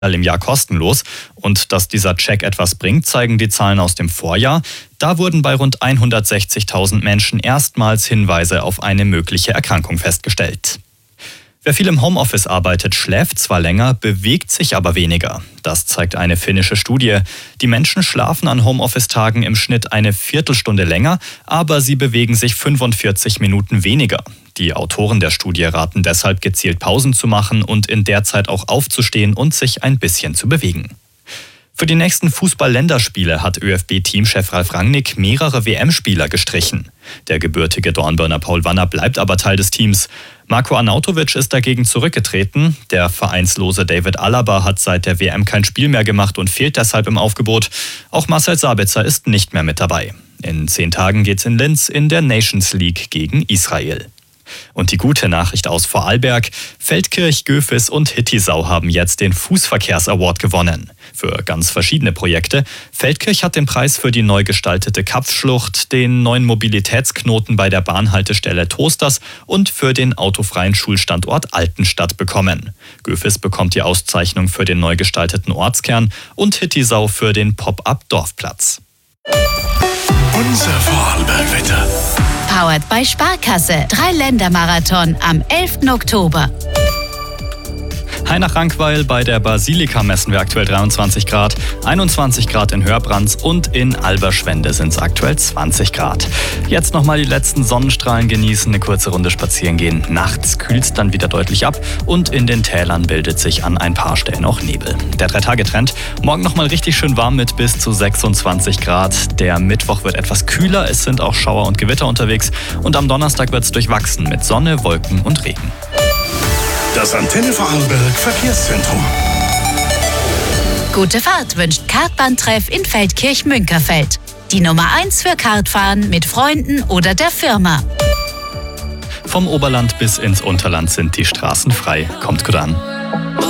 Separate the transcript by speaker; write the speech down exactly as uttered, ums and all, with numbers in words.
Speaker 1: im Jahr kostenlos. Und dass dieser Check etwas bringt, zeigen die Zahlen aus dem Vorjahr. Da wurden bei rund hundertsechzigtausend Menschen erstmals Hinweise auf eine mögliche Erkrankung festgestellt. Wer viel im Homeoffice arbeitet, schläft zwar länger, bewegt sich aber weniger. Das zeigt eine finnische Studie. Die Menschen schlafen an Homeoffice-Tagen im Schnitt eine Viertelstunde länger, aber sie bewegen sich fünfundvierzig Minuten weniger. Die Autoren der Studie raten deshalb, gezielt Pausen zu machen und in der Zeit auch aufzustehen und sich ein bisschen zu bewegen. Für die nächsten Fußball-Länderspiele hat ÖFB-Teamchef Ralf Rangnick mehrere W M-Spieler gestrichen. Der gebürtige Dornbirner Paul Wanner bleibt aber Teil des Teams. Marko Arnautovic ist dagegen zurückgetreten. Der vereinslose David Alaba hat seit der W M kein Spiel mehr gemacht und fehlt deshalb im Aufgebot. Auch Marcel Sabitzer ist nicht mehr mit dabei. In zehn Tagen geht's in Linz in der Nations League gegen Israel. Und die gute Nachricht aus Vorarlberg: Feldkirch, Göfis und Hittisau haben jetzt den Fußverkehrs-Award gewonnen. Für ganz verschiedene Projekte. Feldkirch hat den Preis für die neu gestaltete Kapfschlucht, den neuen Mobilitätsknoten bei der Bahnhaltestelle Toasters und für den autofreien Schulstandort Altenstadt bekommen. Göfis bekommt die Auszeichnung für den neu gestalteten Ortskern und Hittisau für den Pop-up-Dorfplatz.
Speaker 2: Unser Vorarlberg-Wetter.
Speaker 3: Powered bei Sparkasse. Drei-Länder-Marathon am elften Oktober.
Speaker 1: Hainach-Rankweil bei der Basilika messen wir aktuell dreiundzwanzig Grad, einundzwanzig Grad in Hörbrands und in Alberschwende sind es aktuell zwanzig Grad. Jetzt nochmal die letzten Sonnenstrahlen genießen, eine kurze Runde spazieren gehen. Nachts kühlt es dann wieder deutlich ab und in den Tälern bildet sich an ein paar Stellen auch Nebel. Der Drei-Tage-Trend: morgen nochmal richtig schön warm mit bis zu sechsundzwanzig Grad. Der Mittwoch wird etwas kühler, es sind auch Schauer und Gewitter unterwegs und am Donnerstag wird es durchwachsen mit Sonne, Wolken und Regen.
Speaker 2: Das Antenne Vorarlberg Verkehrszentrum.
Speaker 3: Gute Fahrt wünscht Kartbahntreff in Feldkirch-Münkerfeld. Die Nummer eins für Kartfahren mit Freunden oder der Firma.
Speaker 1: Vom Oberland bis ins Unterland sind die Straßen frei. Kommt gut an.